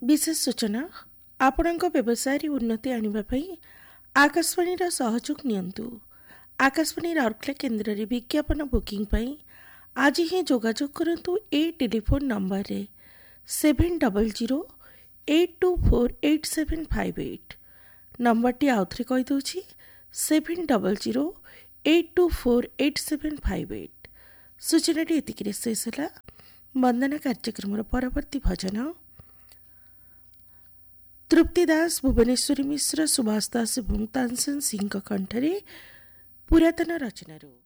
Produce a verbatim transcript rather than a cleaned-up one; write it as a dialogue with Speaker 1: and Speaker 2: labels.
Speaker 1: विशेष सूचना आपणଙ୍କ व्यवसाय उन्नति आनिबा आकाशवाणी सहयोग नियंतु। आकाशवाणी राउरकेला केन्द्र में विज्ञापन बुकिंग पाई आज ही जोगाजोग करंतु ए टेलीफोन नंबर रे seven double zero eight to four eight seven five eight number T आउथरे कही दूची seven double zero eight to four eight seven five eight. सूचना टी एतिकी शेष है। वंदना कार्यक्रम परवर्ती भजन तृप्ति दास भुवनेश्वरी मिश्र सुभाष दास और तानसेन सिंह कंठरे पुरातन रचनारू।